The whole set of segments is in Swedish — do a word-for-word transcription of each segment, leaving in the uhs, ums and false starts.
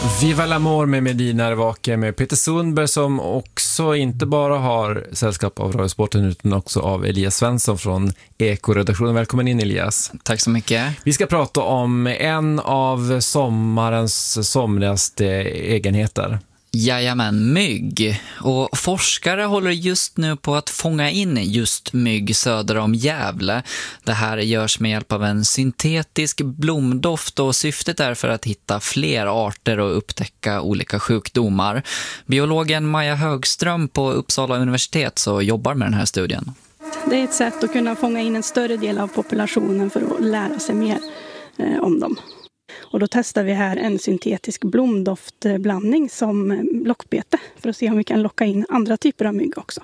Viva l'amor med Medina Revake med Peter Sundberg, som också inte bara har sällskap av Radiosporten utan också av Elias Svensson från Eko-redaktionen. Välkommen in, Elias. Tack så mycket. Vi ska prata om en av sommarens somligaste egenheter. Jajamän, mygg. Och forskare håller just nu på att fånga in just mygg söder om Gävle. Det här görs med hjälp av en syntetisk blomdoft och syftet är för att hitta fler arter och upptäcka olika sjukdomar. Biologen Maja Högström på Uppsala universitet så jobbar med den här studien. Det är ett sätt att kunna fånga in en större del av populationen för att lära sig mer eh, om dem. Och då testar vi här en syntetisk blomdoftblandning som lockbete för att se om vi kan locka in andra typer av mygg också.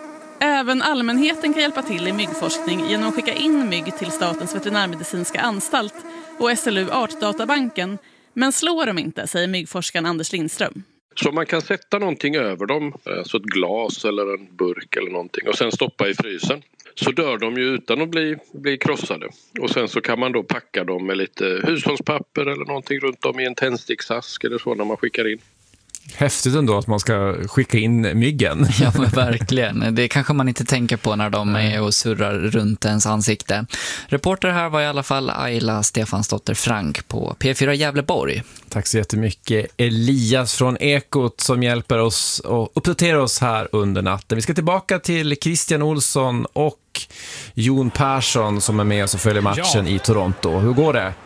Även allmänheten kan hjälpa till i myggforskning genom att skicka in mygg till Statens veterinärmedicinska anstalt och S L U Artdatabanken. Men slår de inte, säger myggforskaren Anders Lindström. Så man kan sätta någonting över dem, alltså ett glas eller en burk eller någonting, och sen stoppa i frysen. Så dör de ju utan att bli, bli krossade. Och sen så kan man då packa dem med lite hushållspapper eller någonting runt om i en tändsticksask eller så när man skickar in. Häftigt ändå att man ska skicka in myggen. Ja, men verkligen. Det kanske man inte tänker på när de är och surrar runt ens ansikte. Reporter här var i alla fall Ayla Stefansdotter Frank på P fyra Gävleborg. Tack så jättemycket, Elias från Ekot, som hjälper oss och uppdaterar oss här under natten. Vi ska tillbaka till Christian Olsson och Jon Persson som är med oss och följer matchen ja. i Toronto. Hur går det?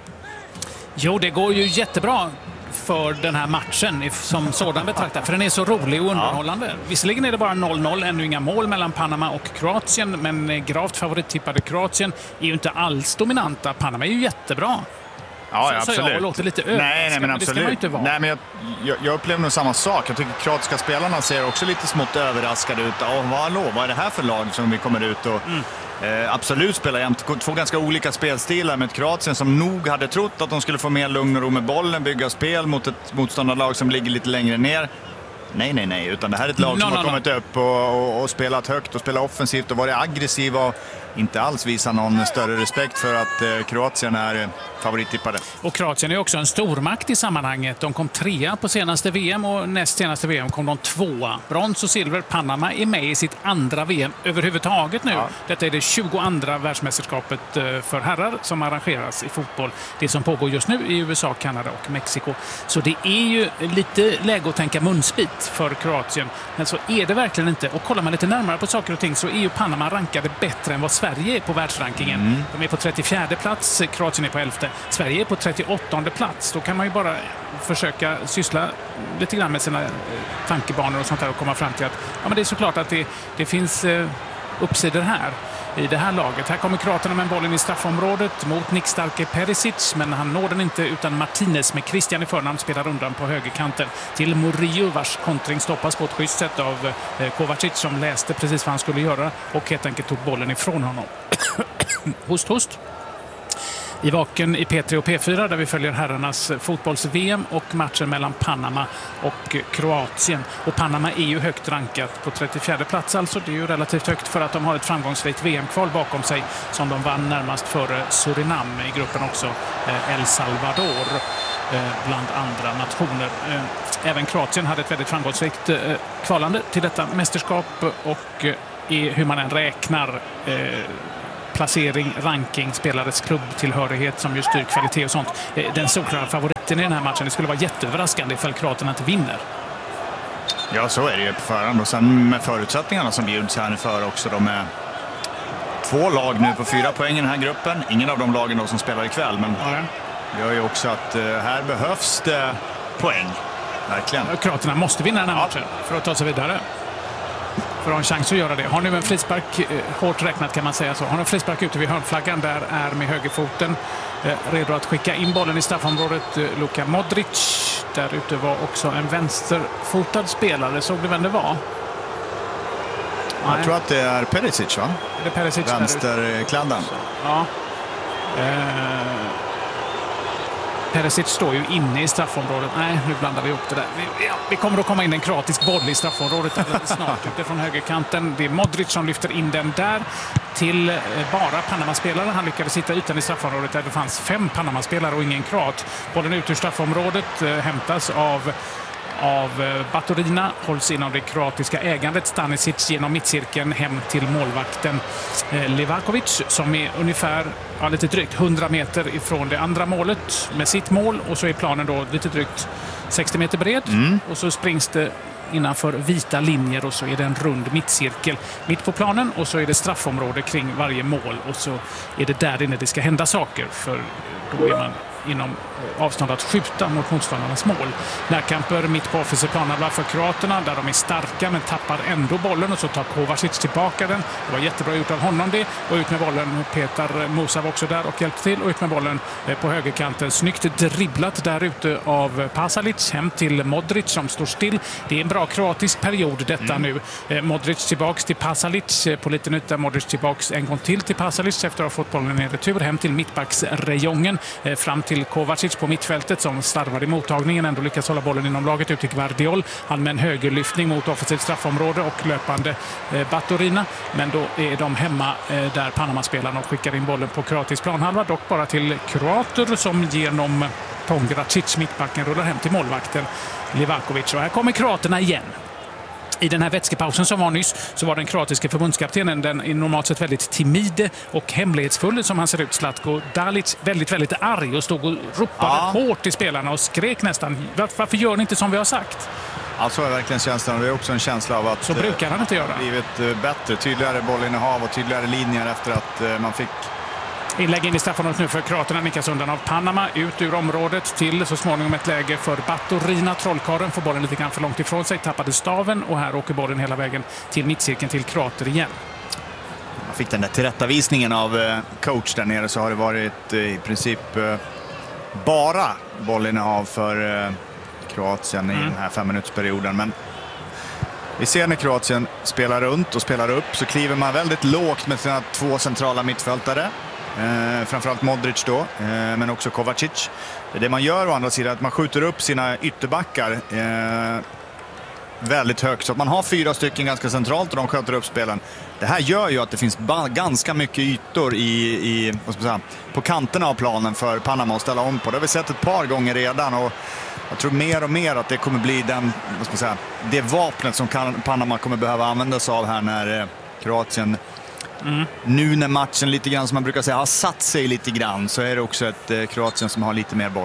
Jo, det går ju jättebra för den här matchen som sådan betraktad, för den är så rolig och underhållande. Ja. Visserligen är det bara noll noll, ännu inga mål mellan Panama och Kroatien, men gravt favorittippade Kroatien är ju inte alls dominanta. Panama är ju jättebra. Ja, så, ja absolut. Så jag låter lite nej, nej, men absolut. Men det ska man nej, men jag, jag, jag upplever nog samma sak. Jag tycker kroatiska spelarna ser också lite smått överraskade ut. Åh, vad, hallå, vad är det här för lag som vi kommer ut och mm. eh, absolut spelar jämt. Två ganska olika spelstilar med ett Kroatien som nog hade trott att de skulle få mer lugn och ro med bollen, bygga spel mot ett motståndarlag som ligger lite längre ner. Nej, nej, nej. Utan det här är ett lag no, som no, har kommit no. upp och, och, och spelat högt och spelat offensivt och varit aggressiva och inte alls visar någon större respekt för att eh, Kroatien är eh, favorittippade. Och Kroatien är också en stormakt i sammanhanget. De kom trea på senaste V M och näst senaste V M kom de tvåa. Brons och silver. Panama är med i sitt andra V M överhuvudtaget nu. Ja. Detta är det tjugoandra världsmästerskapet eh, för herrar som arrangeras i fotboll. Det som pågår just nu i U S A, Kanada och Mexiko. Så det är ju lite läge att tänka munsbit för Kroatien. Men så är det verkligen inte. Och kollar man lite närmare på saker och ting så är ju Panama rankade bättre än vad Sverige är på världsrankingen. Mm. De är på trettiofjärde plats, Kroatien är på elfte. Sverige är på trettioåttonde plats. Då kan man ju bara försöka syssla lite grann med sina tankebanor och sånt där och komma fram till att ja, men det är såklart att det, det finns eh, uppsidor här i det här laget. Här kommer kroaterna med bollen i straffområdet mot nickstarke Perisic, men han når den inte utan Martinez med Christian i förnamn spelar undan på högerkanten till Murillo, vars kontring stoppas på ett schysst sätt av eh, Kovacic som läste precis vad han skulle göra och helt enkelt tog bollen ifrån honom. host, host. I Vaken i P tre och P fyra där vi följer herrarnas fotbolls-V M och matchen mellan Panama och Kroatien. Och Panama är ju högt rankat på trettiofjärde plats, alltså det är ju relativt högt för att de har ett framgångsrikt V M-kval bakom sig som de vann närmast före Surinam, i gruppen också El Salvador bland andra nationer. Även Kroatien hade ett väldigt framgångsrikt kvalande till detta mästerskap och i hur man än räknar placering, ranking, spelares klubbtillhörighet som just styr kvalitet och sånt. Den solklara favoriten i den här matchen, det skulle vara jätteöverraskande ifall kroaterna inte vinner. Ja, så är det ju på förhand. Och sen med förutsättningarna som bjuds här för också. De är två lag nu på fyra poäng i den här gruppen. Ingen av de lagen då som spelar ikväll, men ja. Det gör ju också att här behövs det poäng. Verkligen. Kroaterna måste vinna den här matchen för att ta sig vidare. För att ha en chans att göra det. Har nu en frispark, eh, hårt räknat kan man säga så. Har en frispark ute vid hörnflaggan, där är med högerfoten eh, redo att skicka in bollen i straffområdet eh, Luka Modric. Där ute var också en vänsterfotad spelare, såg du vem det var? Jag Nej. tror att det är Perisic, va? Är det Perisic? Vänsterkladdan. Ja. Eh... Perisic står ju inne i straffområdet. Nej, nu blandar vi ihop det där. Vi, ja, vi kommer att komma in en kroatisk boll i straffområdet snart utifrån högerkanten. Det är Modric som lyfter in den där. till bara Panama-spelare. Han lyckades hitta ytan i straffområdet där det fanns fem Panama-spelare och ingen kroat. Bollen ut ur straffområdet hämtas av av Baturina, hålls inom det kroatiska ägandet. Stanisic genom mittcirkeln hem till målvakten Livakovic som är ungefär ja, lite drygt hundra meter ifrån det andra målet med sitt mål. Och så är planen då lite drygt sextio meter bred. Mm. Och så springs det innanför vita linjer och så är det en rund mittcirkel mitt på planen och så är det straffområde kring varje mål och så är det där inne det ska hända saker, för då är man inom avstånd att skjuta mot motståndarnas mål. Närkamper mitt på offensivplanen för kroaterna där de är starka men tappar ändå bollen och så tar Kovacic tillbaka den. Det var jättebra gjort av honom det. Och ut med bollen Petar Musav också där och hjälpte till. Och ut med bollen på högerkanten. Snyggt dribblat där ute av Pasalic hem till Modric som står still. Det är en bra kroatisk period detta mm. nu. Modric tillbaks till Pasalic på lite nytta. Modric tillbaks en gång till till Pasalic efter att ha fått bollen i retur hem till mittbacksrejongen. Fram till Kovacic på mittfältet som starvar i mottagningen, ändå lyckas hålla bollen inom laget ut till Gvardiol. Han med en högerlyftning mot offensivt straffområde och löpande eh, Baturina. Men då är de hemma eh, där Panama-spelarna och skickar in bollen på kroatisk planhalva, dock bara till kroater som genom Pongracic, mittbacken, rullar hem till målvakten Livakovic. Och här kommer kroaterna igen. I den här vätskepausen som var nyss så var den kroatiska förbundskaptenen, den är normalt sett väldigt timid och hemlighetsfull som han ser ut, Zlatko Dalic, väldigt, väldigt arg och stod och ropade ja. hårt till spelarna och skrek nästan. Varför gör ni inte som vi har sagt? Alltså är verkligen känslan, det är också en känsla av att så brukar han inte göra. Blivit bättre, tydligare bollinnehav och tydligare linjer efter att man fick inlägg in i straffområdet nu för kroaterna, nickas undan av Panama, ut ur området till så småningom ett läge för Baturina. Trollkarlen får bollen lite grann för långt ifrån sig, tappade staven och här åker bollen hela vägen till mittcirkeln till kroater igen. Man fick den där tillrättavisningen av coach där nere, så har det varit i princip bara bollinnehav för Kroatien i mm. den här femminutersperioden. Men vi ser när Kroatien spelar runt och spelar upp så kliver man väldigt lågt med sina två centrala mittfältare. Eh, framförallt Modric då, eh, men också Kovacic. Det man gör å andra sidan är att man skjuter upp sina ytterbackar eh, väldigt högt. Så att man har fyra stycken ganska centralt och de sköter upp spelen. Det här gör ju att det finns ganska mycket ytor i, i, vad ska man säga, på kanterna av planen för Panama att ställa om på. Det har vi sett ett par gånger redan och jag tror mer och mer att det kommer bli den, vad ska man säga, det vapnet som kan, Panama kommer behöva använda sig av här när eh, Kroatien mm. nu när matchen lite grann som man brukar säga har satt sig lite grann, så är det också ett eh, Kroatien som har lite mer boll.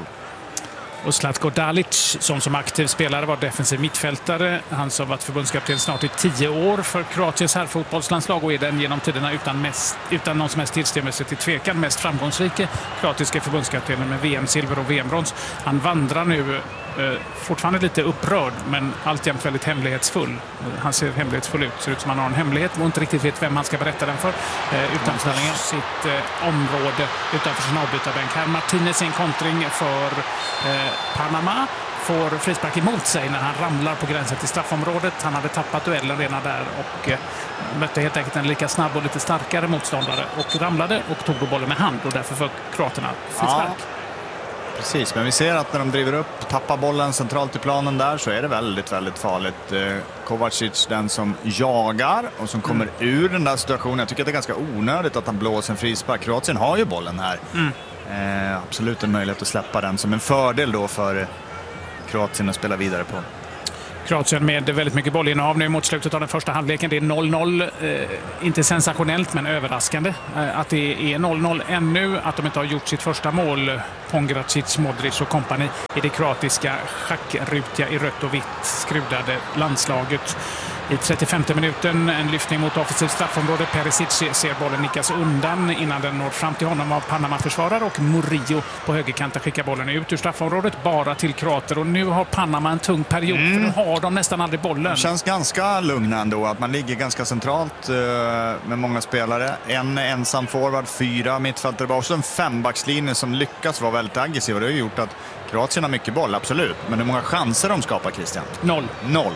Och Zlatko Dalic som som aktiv spelare var defensiv mittfältare. Han som varit förbundskapten snart i tio år för Kroatiens herrfotbollslandslag och är den genom tiderna utan, mest, utan någon som helst tillstymmelse till tvekan mest framgångsrika kroatiska förbundskaptenen med V M-silver och V M-brons. Han vandrar nu eh, fortfarande lite upprörd men alltjämt väldigt hemlighetsfull. Han ser hemlighetsfull ut, ser ut som han har en hemlighet och inte riktigt vet vem han ska berätta den för. Eh, utanför sitt eh, område, utanför sin avbytarbänk. Här Martinez i en kontring för eh, Panama får frispark emot sig när han ramlar på gränsen till straffområdet. Han hade tappat duellen redan där och eh, mötte helt enkelt en lika snabb och lite starkare motståndare och ramlade och tog då bollen med hand och därför för kroaterna frispark. Ja, precis, men vi ser att när de driver upp, tappar bollen centralt i planen där så är det väldigt, väldigt farligt. Eh, Kovacic, den som jagar och som kommer mm. ur den där situationen. Jag tycker att det är ganska onödigt att han blåser en frispark. Kroatien har ju bollen här. Mm. Eh, absolut en möjlighet att släppa den som en fördel då för eh, Kroatien att spela vidare på. Kroatien med väldigt mycket bollinnehav nu mot slutet av den första halvleken. Det är noll noll. Eh, inte sensationellt men överraskande eh, att det är noll noll ännu. Att de inte har gjort sitt första mål. Pongracic, Modric och kompani i det kroatiska schackrutiga i rött och vitt skrudade landslaget. I trettiofemte minuten en lyftning mot offensivt straffområde. Perisic ser bollen nickas undan innan den når fram till honom av Panama-försvarare och Murillo på högerkanten skickar bollen ut ur straffområdet bara till kroater. Och nu har Panama en tung period mm. för nu har de nästan aldrig bollen. Det känns ganska lugna ändå att man ligger ganska centralt uh, med många spelare. En ensam forward, fyra mittfältare, bara också en fembackslinje som lyckas vara väldigt aggressiv. Det har gjort att Kroatien har mycket boll, absolut. Men hur många chanser de skapar, Christian? Noll. Noll.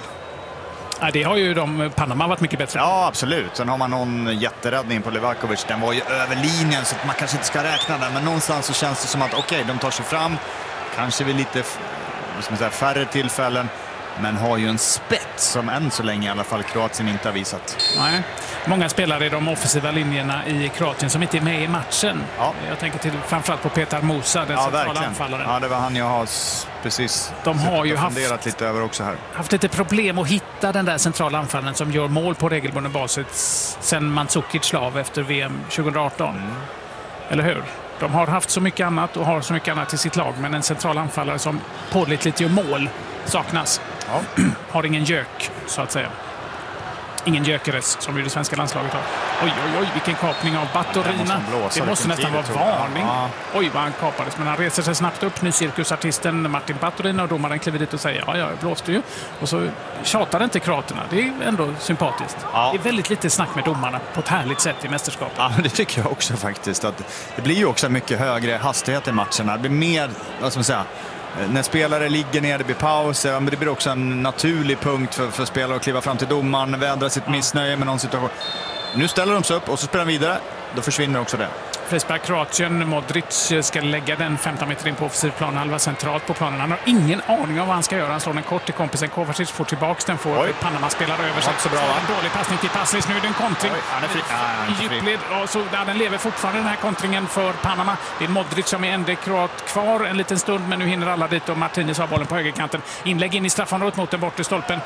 Ja, det har ju de, Panama varit mycket bättre. Ja, absolut. Sen har man någon jätteräddning på Livakovic. Den var ju över linjen så att man kanske inte ska räkna den. Men någonstans så känns det som att okej, okay, de tar sig fram. Kanske vid lite vad ska man säga, färre tillfällen. men har ju en spets som än så länge i alla fall Kroatien inte har visat. Nej. Många spelare i de offensiva linjerna i Kroatien som inte är med i matchen. Ja. Jag tänker till framförallt på Petar Musa, den Ja, centrala verkligen. anfallaren. Ja, det var han jag har s- precis De har ju funderat haft- lite över också här. haft lite problem att hitta den där centrala anfallaren som gör mål på regelbunden basis sen Mandzukic slav efter V M tjugoarton. Mm. Eller hur? De har haft så mycket annat och har så mycket annat i sitt lag, men en central anfallare som pålitligt gör mål saknas. Ja. Har ingen gök, så att säga. Ingen Gyökeres, som ju det svenska landslaget har. Oj, oj, oj, vilken kapning av Baturina. måste han blåsa, Det måste vilken nästan tid vara det tog. varning. Ja. Oj, vad han kapades. Men han reser sig snabbt upp. Nu cirkusartisten Martin Baturina och domaren kliver dit och säger ja, jag blåste ju. Och så tjatar inte kroaterna. Det är ändå sympatiskt. Ja. Det är väldigt lite snack med domarna på ett härligt sätt i mästerskapet. Ja, det tycker jag också faktiskt. Att det blir ju också mycket högre hastighet i matcherna. Det blir mer, vad ska man säga, när spelare ligger ner, det blir pauser, men det blir också en naturlig punkt för, för spelare att kliva fram till domaren, vädra sitt missnöje med någon situation. Nu ställer de sig upp och så spelar de vidare. Då försvinner också det. Frispark Kroatien. Modric ska lägga den femton meter in på offensiv plan, halva centralt på planen. Han har ingen aning om vad han ska göra. Han slår den kort till kompisen. Kovacic får tillbaka den. Får Oj. Panama spelar över sig. Så bra, va? En dålig passning till Paslis. Nu är det en kontring. Oj, han är fri. Ja, han är inte I fri. djupled. Och så, ja, den lever fortfarande, den här kontringen för Panama. Det är Modric som är enda kroat kvar en liten stund, men nu hinner alla dit och Martinez har bollen på högerkanten. Inlägg in i straffområdet mot den bortre stolpen.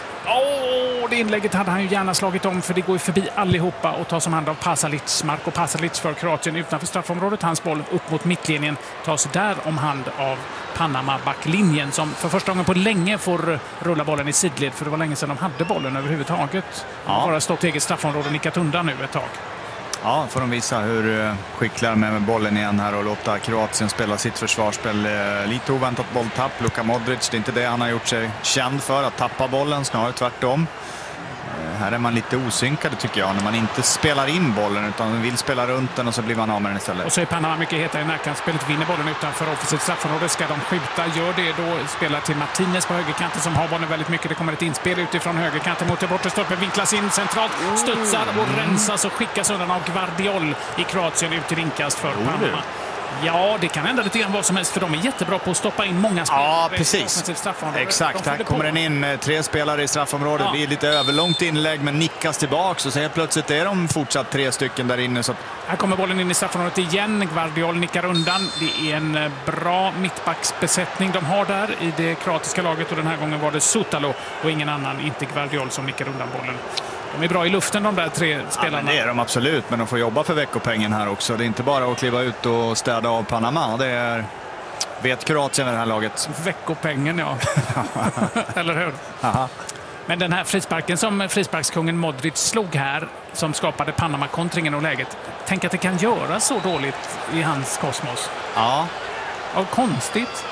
Åh, det inlägget hade han ju gärna slagit om, för det går ju förbi allihopa och tas om hand av Pasalic. Marko Pasalic för Kroatien utanför straffområdet. Hans boll upp mot mittlinjen tas där om hand av Panama-backlinjen, som för första gången på länge får rulla bollen i sidled, för det var länge sedan de hade bollen överhuvudtaget. De har Ja. bara stått i eget straffområde och nickat undan nu ett tag. Ja, får de visa hur uh, skickliga de är med bollen igen här och låta Kroatien spela sitt försvarsspel. Uh, lite oväntat bolltapp. Luka Modric, det är inte det han har gjort sig känd för, att tappa bollen, snarare tvärtom. Uh, här är man lite osynkade tycker jag, när man inte spelar in bollen utan vill spela runt den och så blir man av med den istället. Och så är Panama mycket hetare i närkampsspelet, vinner bollen utanför offensivt straffområde. Ska de skjuta, gör det då. Spelar till Martinez på högerkanten som har bollen väldigt mycket. Det kommer ett inspel utifrån högerkanten mot det bortre stolpen. Vinklas in centralt, studsar och rensas och skickas undan av Gvardiol i Kroatien ut till inkast för Panama. Ja, det kan hända lite grann vad som helst, för de är jättebra på att stoppa in många spelare. Ja, precis. Exakt, här kommer den in eh, tre spelare i straffområdet. Ja. Det blir lite överlångt inlägg men nickas tillbaks och så helt plötsligt är de fortsatt tre stycken där inne. Så att... Här kommer bollen in i straffområdet igen. Gvardiol nickar undan. Det är en bra mittbacksbesättning de har där i det kroatiska laget, och den här gången var det Sutalo och ingen annan, inte Gvardiol, som nickar undan bollen. De är bra i luften, de där tre spelarna. Ja, men det är de absolut, men de får jobba för veckopengen här också. Det är inte bara att kliva ut och städa av Panama. Det är, vet Kroatien med det här laget. Veckopengen, ja. Eller hur? Aha. Men den här frisparken som frisparkskungen Modric slog här, som skapade Panama-kontringen och läget. Tänk att det kan göra så dåligt i hans kosmos. Ja. Och konstigt.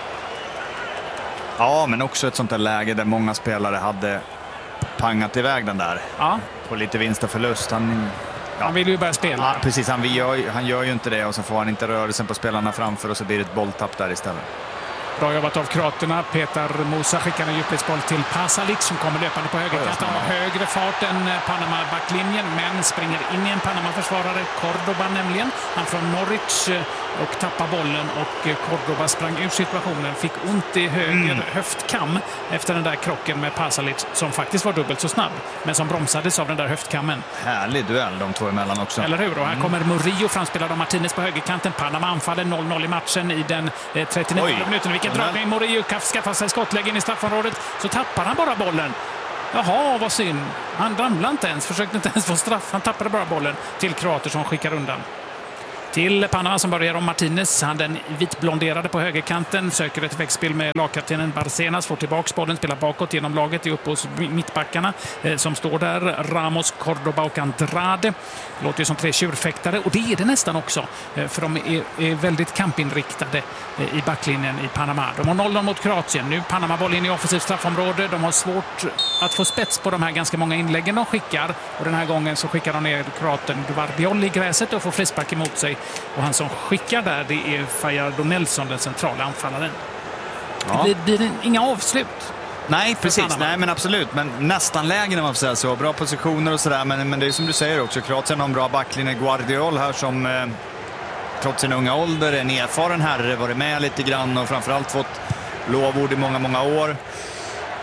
Ja, men också ett sånt där läge där många spelare hade pangat iväg den där. Ja, På lite vinst och förlust. Han, ja. han vill ju börja spela. Ja, precis. Han gör, han gör ju inte det och så får han inte rörelsen på spelarna framför och så blir det ett bolltapp där istället. Bra jobbat av kroaterna. Petar Musa skickar en djupledsboll till Pasalic som kommer löpande på högerkanten. Han har högre fart än Panama-backlinjen, men springer in i en Panama-försvarare, Cordoba nämligen. Han från Norwich, och tappar bollen, och Cordoba sprang ur situationen. Fick ont i höger mm. höftkam efter den där krocken med Pasalic, som faktiskt var dubbelt så snabb, men som bromsades av den där höftkammen. Härlig duell de två emellan också. Eller hur? Och här mm. kommer Murillo, framspelad av Martinez på högerkanten. Panama anfaller noll noll i matchen i den eh, trettionionde minuten. Vilken dragning! Murillo skaffar sig skottlägen i straffområdet, så tappar han bara bollen. Jaha, vad synd. Han ramlade inte ens, försökte inte ens få straff. Han tappade bara bollen till kroater som skickar undan. Till Panama som börjar om Martinez. Han den vitblonderade på högerkanten. Söker ett växtspel med lagkaptenen Barcenas. Får tillbaka bollen, spelar bakåt genom laget. Är uppe hos mittbackarna eh, som står där. Ramos, Cordoba och Andrade. Låter ju som tre tjurfäktare. Och det är det nästan också. Eh, för de är, är väldigt kampinriktade eh, i backlinjen i Panama. De har noll noll mot Kroatien. Nu Panama boll in i offensivt straffområde. De har svårt att få spets på de här ganska många inläggen de skickar. Och den här gången så skickar de ner kroaten Gvardiol i gräset och får frispark emot sig. Och han som skickar där, det är Fajardo Nelson, den centrala anfallaren. Ja. Det blir, blir inga avslut. Nej, precis. Nej, men absolut. Men nästan lägen om man får säga så. Bra positioner och sådär. Men, men det är som du säger också. Kroatien har en bra backlinje. Gvardiol här som eh, trots sin unga ålder, en erfaren herre, varit med lite grann och framförallt fått lovord i många, många år.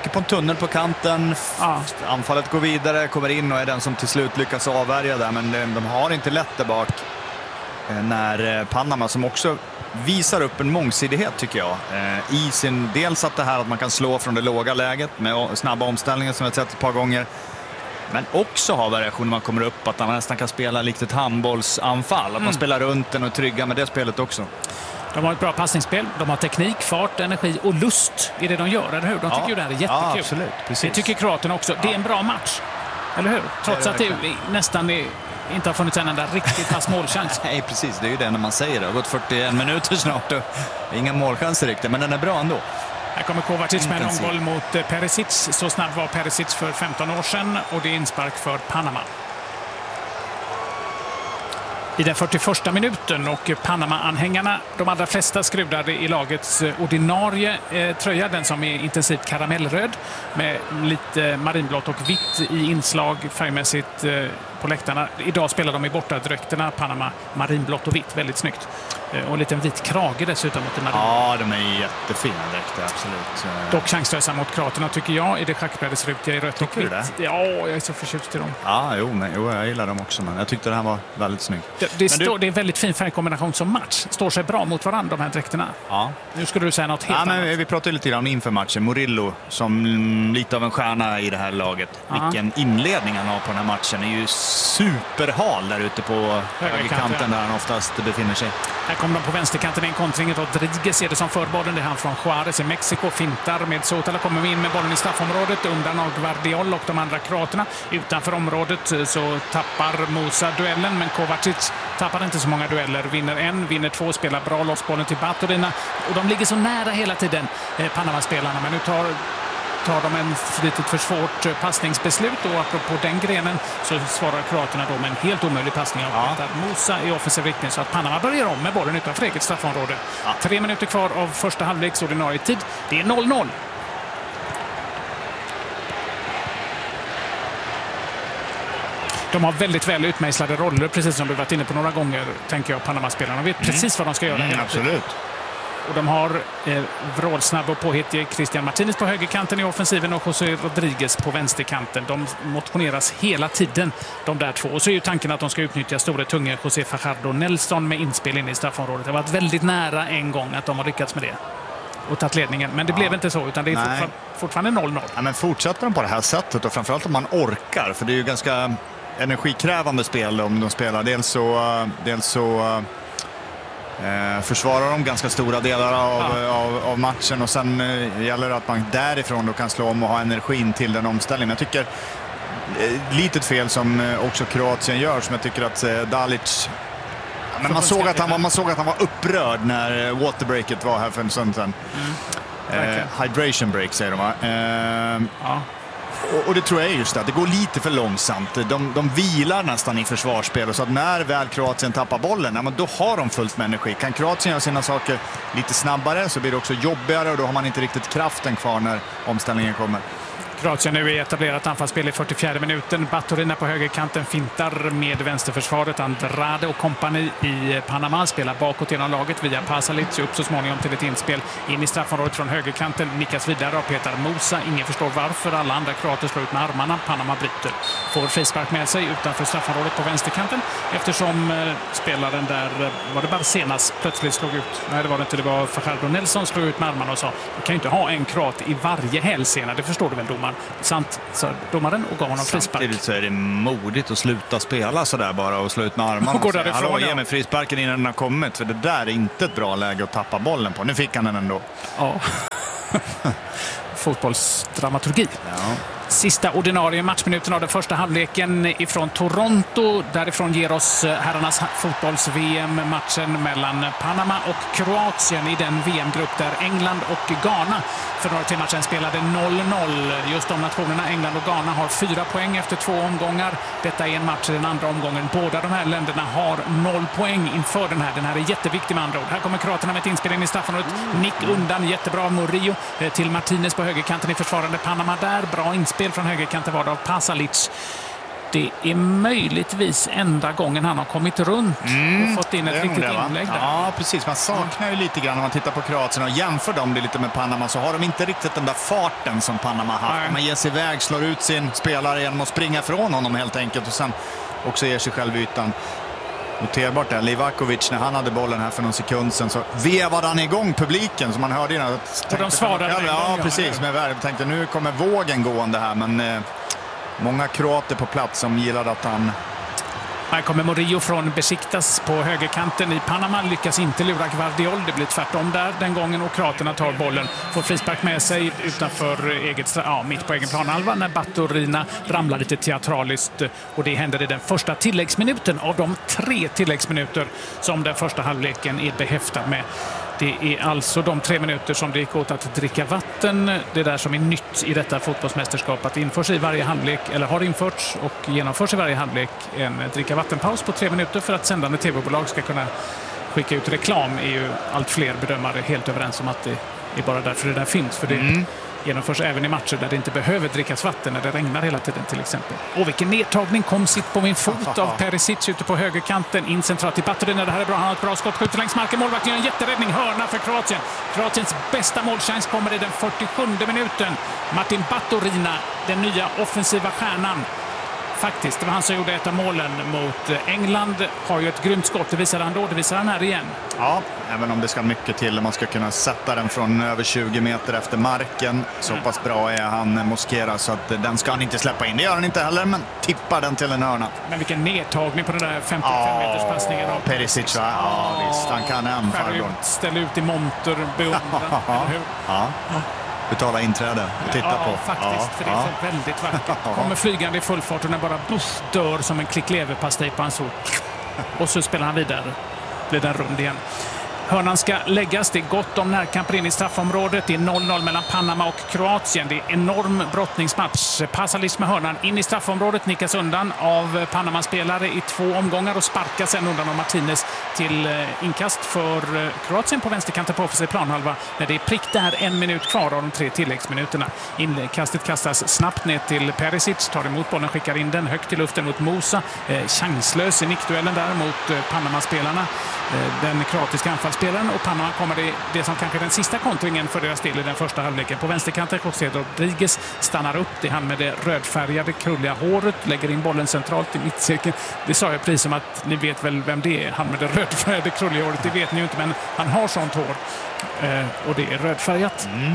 åker på en tunnel på kanten. Ja. Anfallet går vidare, kommer in och är den som till slut lyckas avvärja där. Men de, de har inte lätt där bak. När Panama, som också visar upp en mångsidighet tycker jag. I sin, dels att det här att man kan slå från det låga läget med snabba omställningar som jag har sett ett par gånger. Men också har variation när man kommer upp att man nästan kan spela likt ett handbollsanfall. Att man mm. spelar runt den och tryggar med det spelet också. De har ett bra passningsspel, de har teknik, fart, energi och lust i det de gör, eller hur? De tycker ja. ju det här är jättekul. Ja, absolut. Precis. Det tycker kroaterna också. Ja. Det är en bra match, eller hur? Trots det är det att det nästan är, inte har funnits en enda riktigt fast målchans. Nej, precis. Det är ju det när man säger det. Det har gått fyrtioen minuter snart och inga målchanser riktigt, men den är bra ändå. Här kommer Kovacic med en omboll mot Perisic. Så snabb var Perisic för femton år sedan och det är inspark för Panama. I den fyrtioförsta minuten och Panama-anhängarna, de allra flesta skrudade i lagets ordinarie eh, tröja, den som är intensivt karamellröd med lite marinblått och vitt i inslag färgmässigt eh, på läktarna. Idag spelar de i bortadräkterna, Panama marinblått och vitt, väldigt snyggt. Eh, och en liten vit krage dessutom mot marin. Ja, de är jättefina dräkter, absolut. Dock chanslösa mot kroaterna tycker jag i det schackbrädesrutiga i rött och vitt. Ja, jag är så förtjust i dem. Ja, jo, men, jo, jag gillar dem också, men jag tyckte det här var väldigt snyggt. Det, det, stå, du... det är en väldigt fin färgkombination som match. Står sig bra mot varandra, de här dräkterna. Ja. Nu skulle du säga något helt ja, annat. Men vi pratade lite grann inför matchen. Murillo, som lite av en stjärna i det här laget. Ja. Vilken inledning han har på den här matchen. Är ju superhal där ute på högerkanten där han oftast befinner sig. Här kommer de på vänsterkanten i en kontring. Rodriguez är det som för bollen. Det är han från Juarez i Mexiko. Fintar med Sotala. Kommer in med bollen i straffområdet. Undan av Guardiol och de andra kroaterna. Utanför området så tappar Musa duellen. Men Kovacic tappar inte så många dueller. Vinner en, vinner två, spelar bra lossbollen till Baturina. Och de ligger så nära hela tiden, eh, Panama-spelarna. Men nu tar... tar de en litet för svårt passningsbeslut och apropå den grenen så svarar kroaterna då med en helt omöjlig passning av ja. Musa i offensiv riktning så att Panama börjar om med bollen utanför eget straffområde. Ja. Tre minuter kvar av första halvleks ordinarie tid. Det är noll noll. De har väldigt väl utmejslade roller, precis som du varit inne på några gånger, tänker jag, Panama-spelarna. De vet mm. precis vad de ska göra. Mm, absolut. Och de har eh, vrålsnabb och påhittig Christian Martinez på högerkanten i offensiven och José Rodriguez på vänsterkanten. De motioneras hela tiden, de där två. Och så är ju tanken att de ska utnyttja stora tunga José Fajardo Nelson med inspel in i straffområdet. Det har varit väldigt nära en gång att de har lyckats med det och tagit ledningen. Men det ja. blev inte så, utan det är fortfar- fortfarande noll noll. Ja, men fortsätter de på det här sättet och framförallt om man orkar, för det är ju ganska energikrävande spel om de spelar. Dels så... Dels så Eh, försvarar de ganska stora delar av, ja. av, av matchen och sen eh, gäller det att man därifrån då kan slå om och ha energin till den omställningen. Jag tycker eh, litet fel som eh, också Kroatien gör, som jag tycker att eh, Dalic, men man såg att han var, man såg att han var upprörd när eh, waterbreaket var här för en stund sedan. Mm. Eh, hydration break säger de, va? Eh, ja. Och, och det tror jag är just det, det går lite för långsamt. De, de vilar nästan i försvarsspel, och så att när väl Kroatien tappar bollen, ja, men då har de fullt med energi. Kan Kroatien göra sina saker lite snabbare så blir det också jobbigare och då har man inte riktigt kraften kvar när omställningen kommer. Kroatien nu är etablerat anfallsspel i fyrtiofjärde minuten. Baturina på högerkanten fintar med vänsterförsvaret. Andrade och kompani i Panama spelar bakåt genom laget via Pasalic upp så småningom till ett inspel in i straffområdet från högerkanten. Nickas vidare av Petar Musa. Ingen förstår varför. Alla andra kroater slår ut med armarna. Panama bryter. Får frispark med sig utanför straffområdet på vänsterkanten eftersom eh, spelaren där, var det bara senast plötsligt slog ut. Nej, det var det inte. Det var Fajardo Nelson slog ut med armarna och sa du kan ju inte ha en kroat i varje hälsena. Det förstår du väl, domaren? Sant, sa domaren och gav honom frispark. Samtidigt så är det modigt att sluta spela så där bara och slå ut med armarna. Och går därifrån, hallå, ge mig frisparken innan den har kommit, för det där är inte ett bra läge att tappa bollen på. Nu fick han den ändå. Ja. Fotbollsdramaturgi. Ja. Sista ordinarie matchminuten av den första halvleken ifrån Toronto. Därifrån ger oss herrarnas fotbolls-V M-matchen mellan Panama och Kroatien i den V M-grupp där England och Ghana för några timmar sedan spelade noll noll. Just de nationerna, England och Ghana, har fyra poäng efter två omgångar. Detta är en match i den andra omgången. Båda de här länderna har noll poäng inför den här. Den här är jätteviktig med andra ord. Här kommer kroaterna med ett inspelning i straffområdet. Nick undan, jättebra av Murillo till Martinez på högerkanten i försvarande Panama där. Bra inspel från högerkanten var det av Pasalic. det är möjligtvis enda gången han har kommit runt Mm, och fått in ett riktigt det, inlägg där. Ja, precis. Man saknar ju lite grann när man tittar på Kroatien och jämför dem det lite med Panama, så har de inte riktigt den där farten som Panama har haft. Nej. Man ger sig iväg, slår ut sin spelare genom att springa från honom helt enkelt och sen också ger sig själv ytan. Noterbart där, Livakovic, när han hade bollen här för någon sekund sen så vevade han igång publiken som man hörde innan. Och de svarade ja, en ja, gång, precis. ja. Med värde. Jag tänkte nu kommer vågen gående här, men eh, många kroater på plats som gillade att han... Här kommer Murillo från Besiktas på högerkanten i Panama. Lyckas inte lura Gvardiol. Det blir tvärtom där den gången och kroaterna tar bollen. Får frispark med sig utanför eget, ja, mitt på egen planhalva när Baturina ramlar lite teatraliskt. Och det händer i den första tilläggsminuten av de tre tilläggsminuter som den första halvleken är behäftad med. Det är alltså de tre minuter som det gick åt att dricka vatten. Det där som är nytt i detta fotbollsmästerskap. Att införs i varje halvlek, eller har införts och genomförs i varje halvlek en dricka vattenpaus på tre minuter för att sändande tv-bolag ska kunna skicka ut reklam. Är ju allt fler bedömare helt överens om att det är bara därför det där finns. För det mm. genomförs även i matcher där det inte behöver drickas vatten när det regnar hela tiden till exempel. Och vilken nedtagning, kom sitt på min fot av Perisic ute på högerkanten. In centralt till Baturina, det här är bra, han har ett bra skott, skjuter längs marken, målvakten gör en jätteräddning, hörna för Kroatien. Kroatiens bästa målchans kommer i den fyrtiosjunde minuten. Martin Baturina, den nya offensiva stjärnan. Faktiskt, det var han som gjorde ett av målen mot England. Har ju ett grymt skott, det visar han då, det visar han här igen. Ja, även om det ska mycket till om man ska kunna sätta den från över tjugo meter efter marken. Så Mm. pass bra är han, Mosquera, så att den ska han inte släppa in. Det gör han inte heller, men tippar den till en hörna. Men vilken nedtagning på den där femtiofem meters passningen av Perisic, va? Ja, visst, han kan en skär farbror. ut, ställ ut i monter, beundran, eller hur? Ja. Betala inträde och titta ja, på. faktiskt, Ja, för det är ja. så väldigt vackert. Kommer flygande i full fart och när bara buff dör som en klick leverpastej på hans fot. Och så spelar han vidare. Blir den rund igen. Hörnan ska läggas. Det är gott om närkamper in i straffområdet. Det är noll noll mellan Panama och Kroatien. Det är enorm brottningsmatch. Pasalic med hörnan in i straffområdet. Nickas undan av Panama-spelare i två omgångar och sparkas sen undan av Martinez till inkast för Kroatien på vänsterkanten på offensiv planhalva. När det är prick där en minut kvar av de tre tilläggsminuterna. Inkastet kastas snabbt ner till Perisic. Tar emot bollen, skickar in den högt i luften mot Musa. Eh, chanslös i nickduellen där mot eh, Panama-spelarna. Eh, den kroatiska anfalls spelaren och Panama kommer det, det som kanske är den sista kontringen för deras del i den första halvleken. På vänsterkanten José Rodriguez stannar upp. Det är han med det rödfärgade krulliga håret. Lägger in bollen centralt i mittcirkeln. Det sa jag precis som att ni vet väl vem det är. Han med det rödfärgade krulliga håret. Det vet ni ju inte, men han har sånt hår. Eh, och det är rödfärgat. Mm.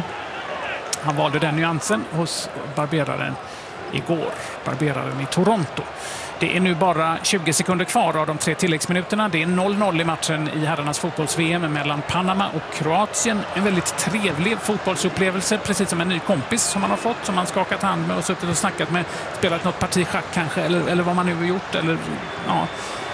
Han valde den nyansen hos barberaren igår. Barberaren i Toronto. Det är nu bara tjugo sekunder kvar av de tre tilläggsminuterna. Det är noll noll i matchen i herrarnas fotbolls-V M mellan Panama och Kroatien. En väldigt trevlig fotbollsupplevelse, precis som en ny kompis som man har fått, som man skakat hand med och suttit och snackat med. Spelat något parti schack kanske, eller, eller vad man nu har gjort, eller ja,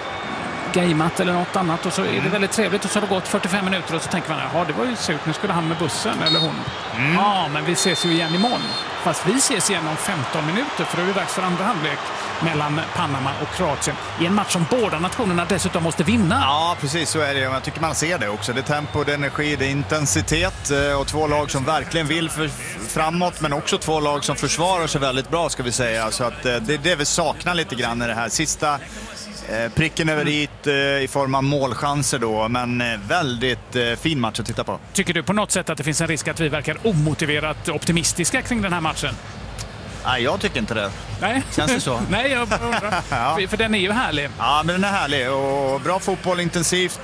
gameat eller något annat. Och så är det väldigt trevligt och så har det gått fyrtiofem minuter och så tänker man, ja det var ju surt, nu skulle han med bussen eller hon. Mm. Ja, men vi ses ju igen imorgon. Fast vi ses igen om femton minuter för då är det dags för andra halvlek mellan Panama och Kroatien i en match som båda nationerna dessutom måste vinna. Ja, precis så är det. Jag tycker man ser det också. Det är tempo, det är energi, det är intensitet och två lag som verkligen vill för framåt, men också två lag som försvarar sig väldigt bra, ska vi säga. Så att det är det vi saknar lite grann i det här sista pricken över dit i form av målchanser då, men väldigt fin match att titta på. Tycker du på något sätt att det finns en risk att vi verkar omotiverat optimistiska kring den här matchen? Nej, jag tycker inte det. Nej. Känns det så? Nej, jag undrar. ja. för, för den är ju härlig. Ja, men den är härlig och bra fotboll, intensivt.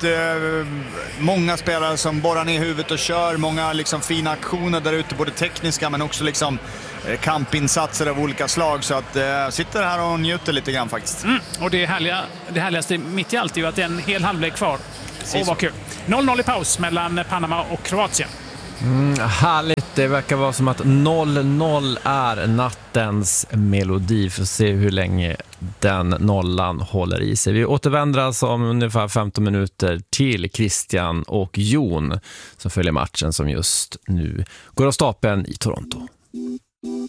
Många spelare som borrar ner huvudet och kör. Många liksom fina aktioner där ute, både tekniska men också liksom kampinsatser av olika slag. Så att jag sitter här och njuter lite grann faktiskt. Mm. Och det, härliga, det härligaste mitt i allt är ju att det är en hel halvlek kvar. Åh, vad kul. noll noll i paus mellan Panama och Kroatien. Mm, härligt. Det verkar vara som att noll noll är nattens melodi. För att se hur länge den nollan håller i sig. Vi återvänder alltså om ungefär femton minuter till Christian och Jon som följer matchen som just nu går av stapeln i Toronto.